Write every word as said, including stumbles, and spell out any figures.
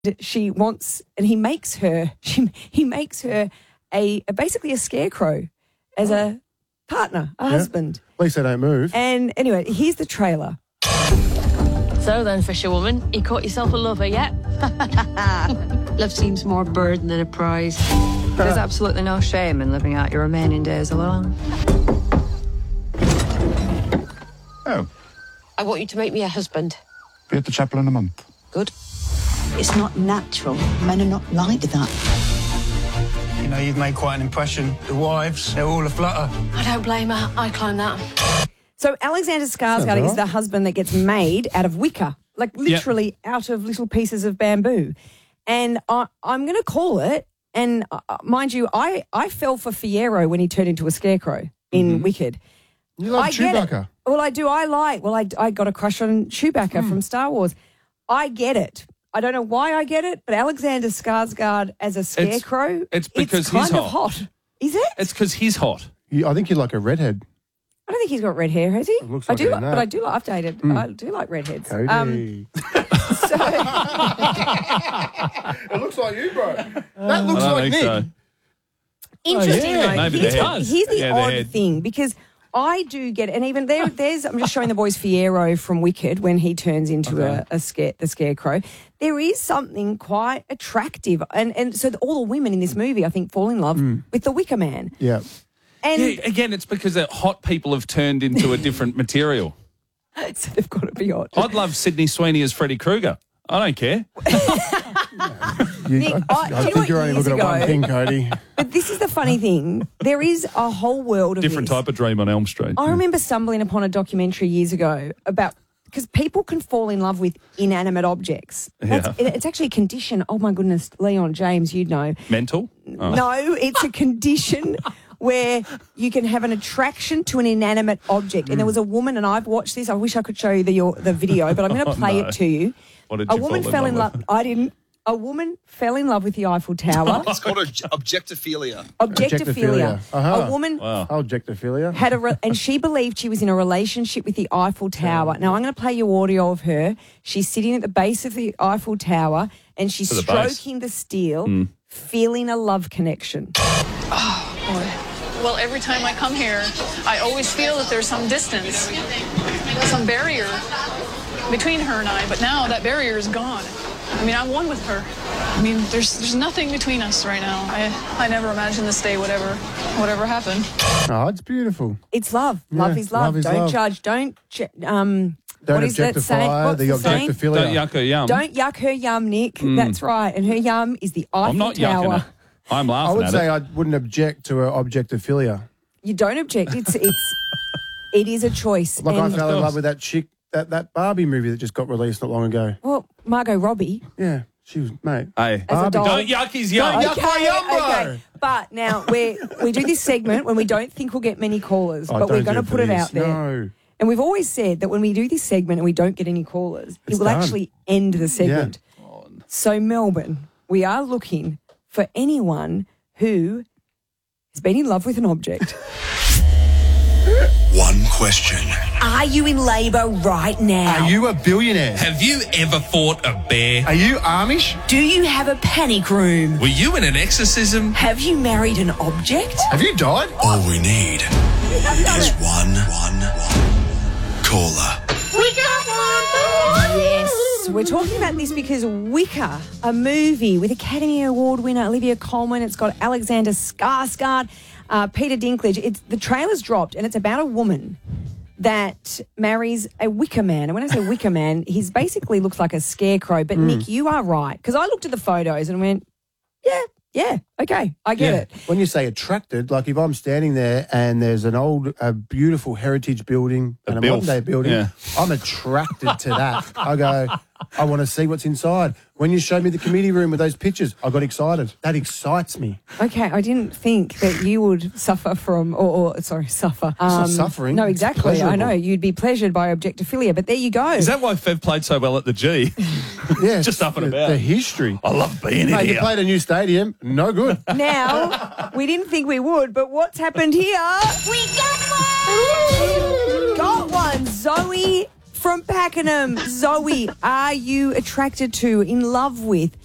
she wants, and he makes her, she, he makes her a, a basically a scarecrow as a partner, a Yeah. husband. At least they don't move. And anyway, here's the trailer. So then, fisherwoman, you caught yourself a lover yet? Love seems more a burden than a prize. There's absolutely no shame in living out your remaining days alone. Oh, I want you to make me a husband. be at the chapel in a month. Good. It's not natural. Men are not like that. You know, you've made quite an impression. The wives, they're all aflutter. I don't blame her. I climbed that. So Alexander Skarsgård Sounds is the husband that gets made out of wicker, like literally out of little pieces of bamboo. And I, I'm going to call it, and uh, mind you, I, I fell for Fiyero when he turned into a scarecrow in Mm-hmm. Wicked. You love I get it. Chewbacca. Well, I do. I like, well, I, I got a crush on Chewbacca Hmm. from Star Wars. I get it. I don't know why I get it, but Alexander Skarsgård as a scarecrow, it's because it's kind he's of hot. hot. Is it? It's because he's hot. You, I think you're like a redhead. I don't think he's got red hair, has he? It looks I like do, it like, in but that. I do like updated. I do like redheads. Cody. Um, so it looks like you, bro. That I looks don't like think Nick. so. interesting. yeah, though. maybe here's, the what- head. here's the Yeah, the odd head. thing, because I do get, and even there, there's. I'm just showing the boys Fiyero from Wicked when he turns into Okay. a, a scare, the scarecrow. There is something quite attractive, and and so the, all the women in this movie, I think, fall in love with the Wicker Man. Yeah. And Yeah, again, it's because that hot people have turned into a different material. so they've got to be hot. I'd love Sydney Sweeney as Freddy Krueger. I don't care. You, Nick, I, I- I do you know think what you're only years looking at one ago- thing, Cody. But this is the funny thing. There is a whole world of Different this. type of dream on Elm Street. I remember stumbling upon a documentary years ago about, because people can fall in love with inanimate objects. That's, Yeah. it- It's actually a condition. Oh my goodness, Leon, James, you'd know. Mental? Oh. No, it's a condition where you can have an attraction to an inanimate object. And there was a woman, and I've watched this. I wish I could show you the your, the video, but I'm going to Oh, play no. it to you. What did A you woman fall in fell love in love. with? I didn't. A woman fell in love with the Eiffel Tower. It's called obj- objectophilia. Objectophilia. Uh-huh. A woman Wow. Objectophilia. had a re- and she believed she was in a relationship with the Eiffel Tower. Now I'm going to play you audio of her. She's sitting at the base of the Eiffel Tower and she's To the base. stroking the steel, feeling a love connection. Well, every time I come here, I always feel that there's some distance, some barrier between her and I, but now that barrier is gone. I mean, I'm one with her. I mean, there's there's nothing between us right now. I I never imagined this day would ever, whatever happen. Oh, it's beautiful. It's love. Love Yeah, is love. love is Don't love. judge. Don't ju- um. Don't what is that saying? objectify What's the the saying? objectophilia. Don't yuck her yum. Don't yuck her yum, Nick. That's right. And her yum is the Eiffel I'm not Tower. yucking it. I'm I laughing would at say it. I wouldn't object to a objectophilia. You don't object. It's it's it is a choice. Like and, I fell in course. love with that chick, that, that Barbie movie that just got released not long ago. well, Margot Robbie. Yeah, she was, mate. Hey, As a doll. don't yuck his yum. Don't yuck my yum, bro. But now we we do this segment when we don't think we'll get many callers, Oh, but we're don't going to do put it for out this. there. No. And we've always said that when we do this segment and we don't get any callers, It's it will done. actually end the segment. So Melbourne, we are looking for anyone who has been in love with an object. One question. Are you in labour right now? Are you a billionaire? Have you ever fought a bear? Are you Amish? Do you have a panic room? Were you in an exorcism? Have you married an object? Have you died? All we need is one, one, one caller. Yes, we're talking about this because Wicker, a movie with Academy Award winner Olivia Colman, it's got Alexander Skarsgård, uh, Peter Dinklage. It's the trailer's dropped, and it's about a woman that marries a Wicker Man. And when I say Wicker Man, he's basically looks like a scarecrow. But Nick, you are right, because I looked at the photos and went, yeah, yeah, okay, I get Yeah. it. When you say attracted, like if I'm standing there and there's an old, a beautiful heritage building A and a bilf. modern day building, Yeah. I'm attracted to that. I go, I want to see what's inside. When you showed me the committee room with those pictures, I got excited. That excites me. Okay, I didn't think that you would suffer from, or, or sorry, suffer. Um, not suffering, No, it's exactly. I pleasurable. know you'd be pleasured by objectophilia, but there you go. Is that why Fev played so well at the G? Yeah, Just up and the, about. the history. I love being in Mate, you here. played a new stadium, no good. Now, we didn't think we would, but what's happened here? We got one! Got one! Zoe from Pakenham. Zoe, are you attracted to, in love with